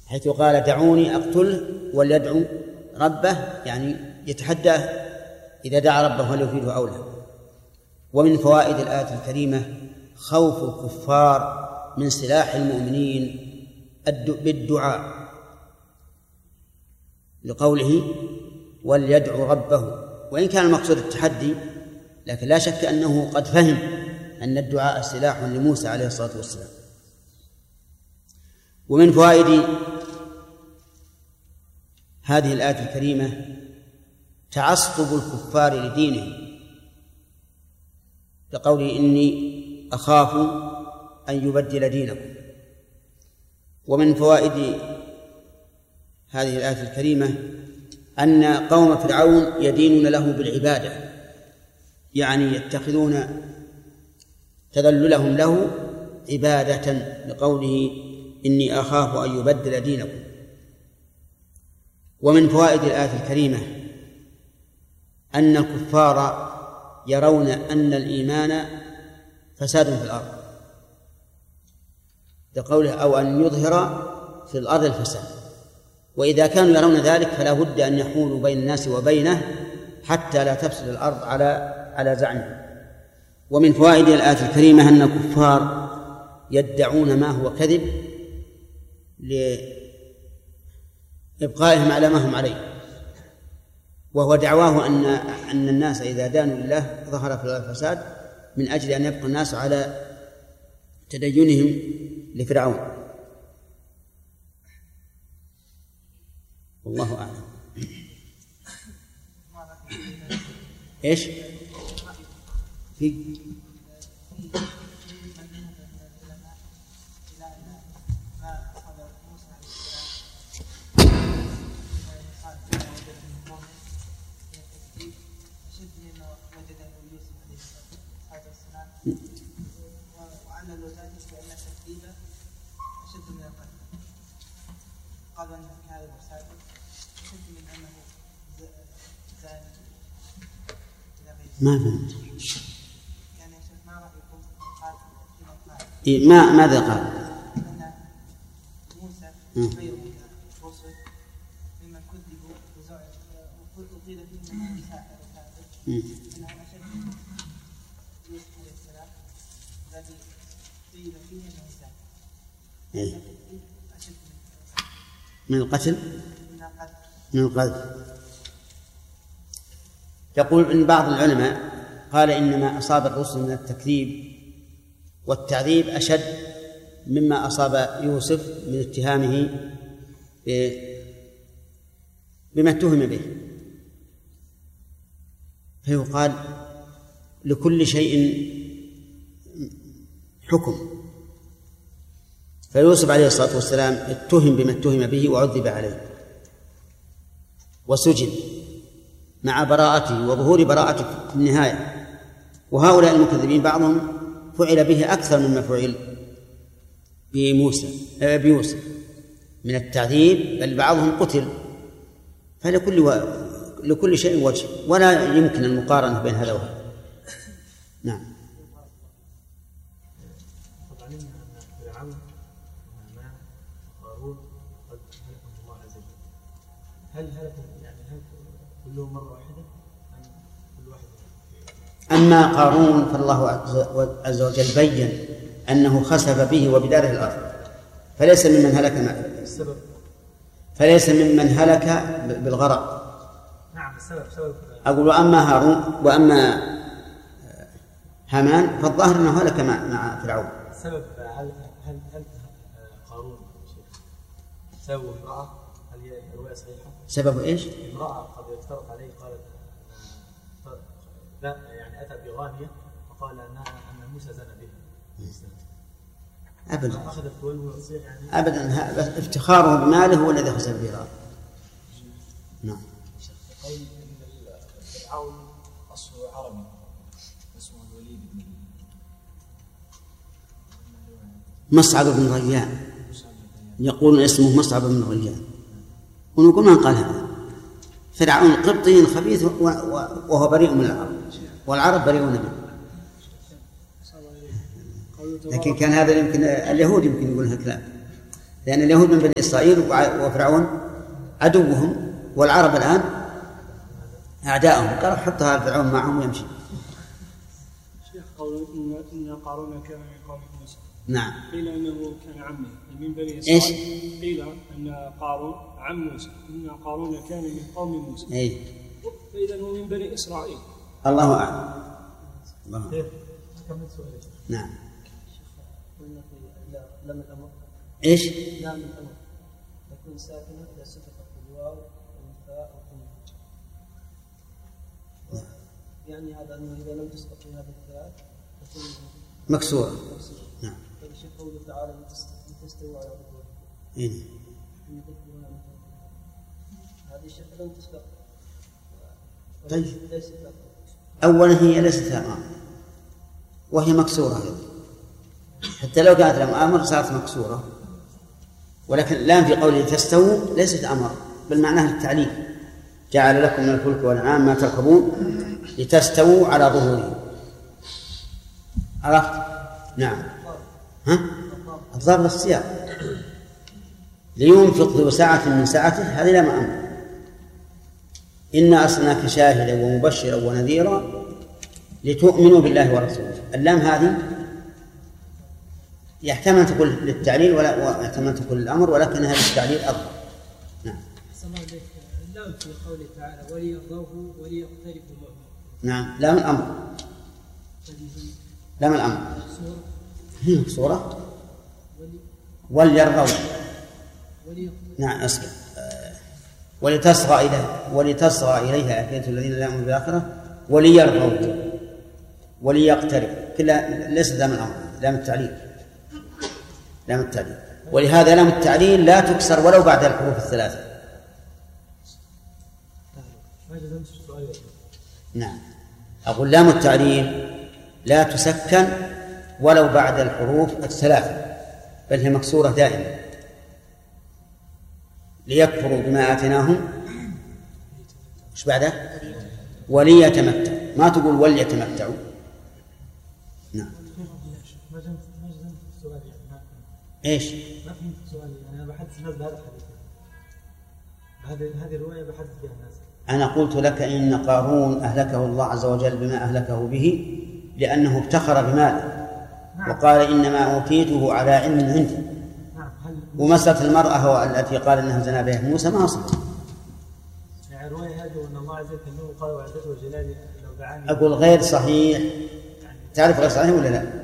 حيث قال دعوني أقتله وليدعو ربه، يعني يتحدى إذا دعا ربه هل يفيده أو لا. ومن فوائد الآية الكريمة خوف الكفار من سلاح المؤمنين بالدعاء، لقوله وليدعو ربه، وإن كان المقصود التحدي، لكن لا شك أنه قد فهم أن الدعاء سلاح لموسى عليه الصلاة والسلام. ومن فوائد هذه الآية الكريمة تعصب الكفار لدينهم، لقوله إني أخاف أن يبدل دينكم. ومن فوائد هذه الآية الكريمة أن قوم فرعون يدينون له بالعبادة، يعني يتخذون تذللهم له عبادة، لقوله إني أخاف أن يبدل دينكم. ومن فوائد الآية الكريمة أن الكفار يرون أن الإيمان فساد في الأرض، لقوله أو أن يظهر في الأرض الفساد، وإذا كانوا يرون ذلك فلا بد أن يحولوا بين الناس وبينه حتى لا تفسد الأرض على زعمه. ومن فوائد الآية الكريمة أن الكفار يدعون ما هو كذب لإبقائهم على ما هم عليه، وهو دعواه أن الناس إذا دانوا لله ظهر في الفساد، من أجل أن يبقى الناس على تدينهم لفرعون. والله أعلم. إيش؟ في وأن الوزارة بأن التكذيب أشد من القتل، قالوا أن هذا المساعد أشد من أنه زاني. ما فهمت. يعني يا شيخ ما رأيكم قال ماذا قال؟ أن موسى خير من الرسل ممن كذبوا وقيل فيهم أنه ساحر وكاذب، أنه أشد من يوسف عليه السلام الذي قيل فيه أنه ساحر. من القتل من القذف. يقول إن بعض العلماء قال إنما أصاب الرسل من التكذيب والتعذيب أشد مما أصاب يوسف من اتهامه بما اتهم به، فيقال لكل شيء حكم. فيوسف عليه الصلاة والسلام اتهم بما اتهم به وعذب عليه وسجن مع براءته وظهور براءته في النهاية. وهؤلاء المكذبين بعضهم فعل به أكثر مما فعل بيوسف من التعذيب، بل بعضهم قتل. فلكل شيء وجه، ولا يمكن المقارنة بين هذا وهذا. نعم. علمنا أن فرعون وهامان وقارون قد هلكهم الله عز وجل، هل هلكوا يعني هل كلهم مرة واحدة أم كل واحد؟ أما قارون فالله عز وجل بين أنه خسف به وبداره الأرض، فليس ممن هلك السبب، فليس ممن هلك بالغرق. نعم السبب. أقول وأما هامان فالظاهر أنه هلك مع فرعون. السبب هل قارون سبب امرأة؟ هل هي الرواية صحيحة؟ سبب إيش؟ امرأة قد افترت عليه، قالت لا يعني أتى بغانية وقال أن موسى زنى بها. أبدا يعني أبدا، افتخاره بماله هو الذي خسر به الأرض. نعم. قول إن فرعون أصله عربي اسمه الوليد بن مصعب بن غيان، يقول اسمه مصعب بن غيان، ونقول من قال هذا؟ فرعون قبطي خبيث وهو بريء من العرب، والعرب بريئون منه. لكن كان هذا يمكن اليهود يمكن يقول هالكلام. لأن اليهود من بني إسرائيل وفرعون عدوهم، والعرب الآن أعداءهم، قالوا حطها فرعون معهم ويمشي. شيخ قولوا إن قارون كان من قوم موسى. نعم. قيل إنه كان عمه من بني إسرائيل. إيش؟ قيل أن قارون عم موسى، إن قارون كان من قوم موسى. أي. فإذا هو من بني إسرائيل. الله أعلم. الله أعلم. نعم. قلنا في لام الأمر. إيش؟ لام الأمر تكون ساكنة إذا سبقت الواو والفاء والقمة. يعني هذا أنه إذا لم تسبق في هذه الثلاث تكون مكسورة. نعم. فالشيخ قوله تعالى لتستووا على ظهورها. إيه. هذه الشيخ لم تسبق. طيب. أولا هي ليست أمر وهي مكسورة، حتى لو كانت لم أمر صارت مكسورة، ولكن لام في قوله تستووا ليست أمر، بل معناها التعليل. جعل لكم من الفلك والأنعام ما تركبون لتستووا على ظهوره. عرفت؟ نعم. ها؟ الضابط السياق. لينفق ذو سعة من سعته، هذه لام أمر. إنا أرسلناك شاهدا ومبشرا ونذيرا لتؤمنوا بالله ورسوله. اللام هذه يحتمل أن تكون للتعليل ويحتمل أن تكون للأمر، ولكنها للتعليل أفضل. نعم. اللام في قوله تعالى وليرضوه وليقترفوا معه. نعم. لام الأمر. لام الأمر هي مكسورة. وليرضوا. نعم أصبر. ولتصغى إليها أفئدة الذين لا يؤمنون بالآخرة وليرضوا وليقترب، كلها ليست لام الأمر، لام التعليل. لام التعليل، ولهذا لام التعليل لا تكسر ولو بعد الحروف الثلاثة. نعم. أقول لام التعليل لا تسكن ولو بعد الحروف الثلاثة، بل هي مكسورة دائما. ليكفروا بما آتيناهم، ايش بعده؟ وليتمتع، ما تقول وليتمتعوا. نعم. ما فهمت السؤال ايش؟ ما فهمت السؤال، انا بحدث الناس بهذا الحديث، هذه الروايه بحدث فيها الناس. انا قلت لك ان قارون اهلكه الله عز وجل بما اهلكه به لانه افتخر بماله. نعم. وقال انما اوتيته على علم عندي. نعم. ومسألة المرأة التي قال انها زنا بها موسى ما اصلت. يعني الروايه هذه وان الله عز وجل قال وعزته وجلاله لو دعاني. اقول غير صحيح. تعرف غير صحيح ولا لا؟